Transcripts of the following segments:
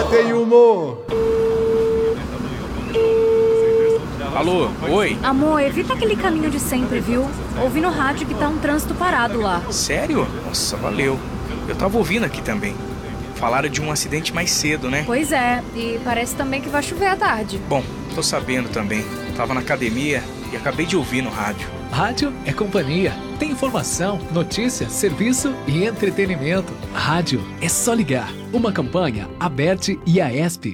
tem humor. Alô, oi? Amor, evita aquele caminho de sempre, viu? Ouvi no rádio que tá um trânsito parado lá. Sério? Nossa, valeu. Eu tava ouvindo aqui também. Falaram de um acidente mais cedo, né? Pois é, e parece também que vai chover à tarde. Bom, tô sabendo também. Tava na academia e acabei de ouvir no rádio. Rádio é companhia. Tem informação, notícia, serviço e entretenimento. Rádio é só ligar. Uma campanha, Aberte e Aesp.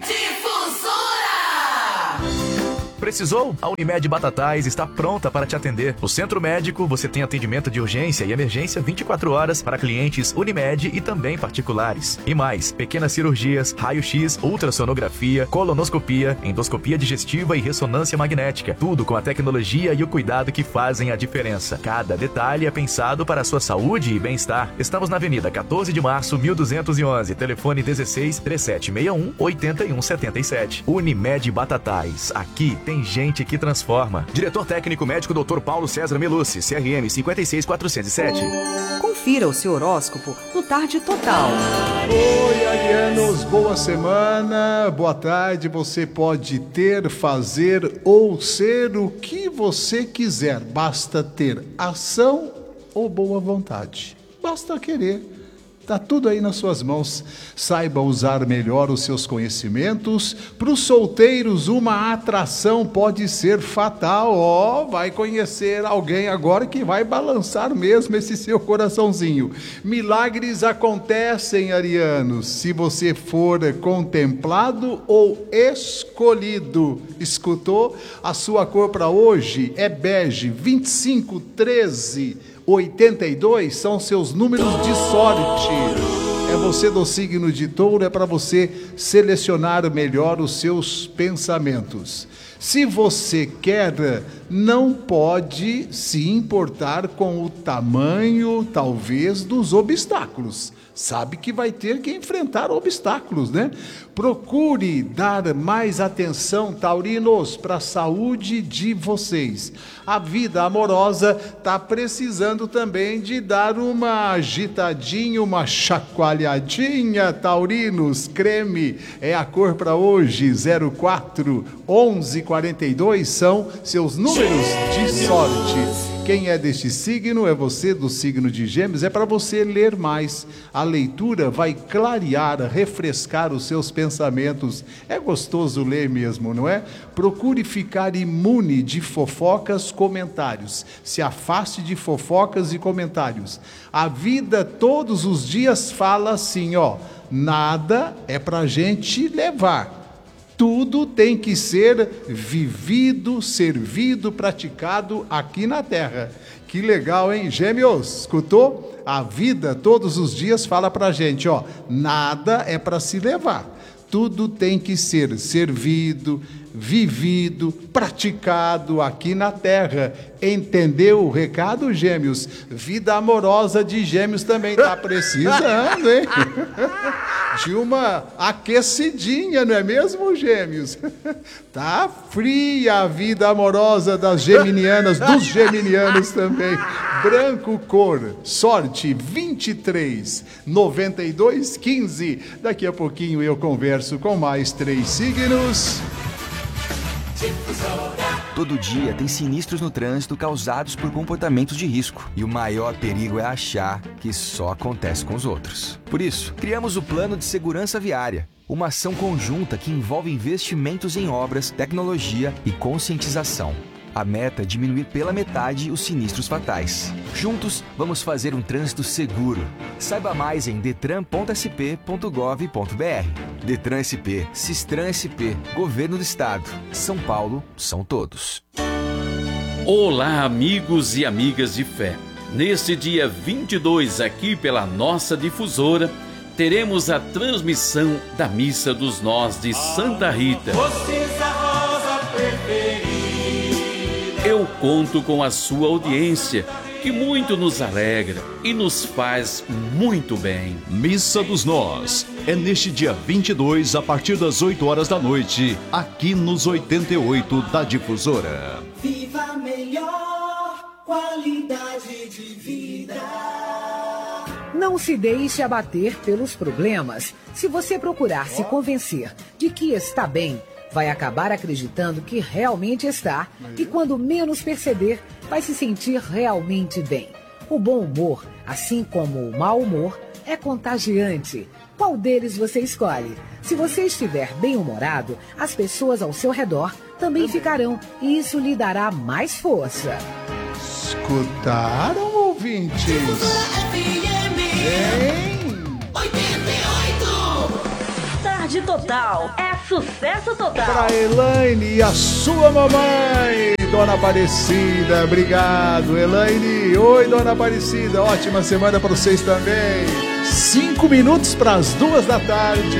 Precisou? A Unimed Batatais está pronta para te atender. No Centro Médico, você tem atendimento de urgência e emergência 24 horas para clientes Unimed e também particulares. E mais, pequenas cirurgias, raio-x, ultrassonografia, colonoscopia, endoscopia digestiva e ressonância magnética. Tudo com a tecnologia e o cuidado que fazem a diferença. Cada detalhe é pensado para a sua saúde e bem-estar. Estamos na Avenida 14 de Março, 1211, telefone 16 3761 8177. Unimed Batatais. Aqui tem gente que transforma. Diretor técnico médico Dr. Paulo César Melucci, CRM 56407. Confira o seu horóscopo no Tarde Total. Oi, arianos, boa semana, boa tarde. Você pode ter, fazer ou ser o que você quiser. Basta ter ação ou boa vontade. Basta querer. Está tudo aí nas suas mãos. Saiba usar melhor os seus conhecimentos. Para os solteiros, uma atração pode ser fatal. Vai conhecer alguém agora que vai balançar mesmo esse seu coraçãozinho. Milagres acontecem, arianos, se você for contemplado ou escolhido. Escutou? A sua cor para hoje é bege, 25, 13... 82 são seus números de sorte. É você do signo de Touro, é para você selecionar melhor os seus pensamentos. Se você quer, não pode se importar com o tamanho, talvez, dos obstáculos. Sabe que vai ter que enfrentar obstáculos, né? Procure dar mais atenção, taurinos, para a saúde de vocês. A vida amorosa está precisando também de dar uma agitadinha, uma chacoalhadinha, taurinos. Creme é a cor para hoje, 04 11 42 são seus números de sorte. Quem é deste signo, é você do signo de Gêmeos, é para você ler mais. A leitura vai clarear, refrescar os seus pensamentos. É gostoso ler mesmo, não é? Procure ficar imune de fofocas, comentários. Se afaste de fofocas e comentários. A vida todos os dias fala assim, nada é para gente levar. Tudo tem que ser vivido, servido, praticado aqui na Terra. Que legal, hein? Gêmeos, escutou? A vida todos os dias fala pra gente, nada é para se levar. Tudo tem que ser servido, vivido, praticado aqui na Terra. Entendeu o recado, Gêmeos? Vida amorosa de Gêmeos também está precisando, hein? De uma aquecidinha, não é mesmo, Gêmeos? Tá fria a vida amorosa das geminianas, dos geminianos também. Branco cor, sorte 23 92 15. Daqui a pouquinho eu converso com mais 3 signos. Todo dia tem sinistros no trânsito causados por comportamentos de risco. E o maior perigo é achar que só acontece com os outros. Por isso, criamos o Plano de Segurança Viária. Uma ação conjunta que envolve investimentos em obras, tecnologia e conscientização. A meta é diminuir pela metade os sinistros fatais. Juntos, vamos fazer um trânsito seguro. Saiba mais em detran.sp.gov.br. Detran SP, Sistran SP, Governo do Estado. São Paulo, são todos. Olá, amigos e amigas de fé. Neste dia 22, aqui pela nossa difusora, teremos a transmissão da Missa dos Nós de Santa Rita. Eu conto com a sua audiência, que muito nos alegra e nos faz muito bem. Missa dos Nós é neste dia 22, a partir das 8 horas da noite, aqui nos 88 da Difusora. Viva a melhor qualidade de vida. Não se deixe abater pelos problemas. Se você procurar se convencer de que está bem, vai acabar acreditando que realmente está e quando menos perceber, vai se sentir realmente bem. O bom humor, assim como o mau humor, é contagiante. Qual deles você escolhe? Se você estiver bem-humorado, as pessoas ao seu redor também ficarão e isso lhe dará mais força. Escutaram, ouvintes? Tarde Total é sucesso total. Pra Elaine e a sua mamãe, Dona Aparecida. Obrigado, Elaine. Oi, Dona Aparecida. Ótima semana para vocês também. 5 minutos para as 2 da tarde.